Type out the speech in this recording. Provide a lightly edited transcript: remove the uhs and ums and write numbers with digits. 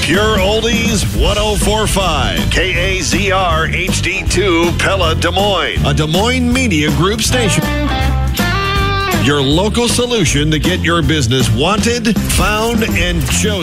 Pure Oldies 1045. KAZR HD2 Pella Des Moines. A Des Moines Media Group station. Your local solution to get your business wanted, found, and chosen.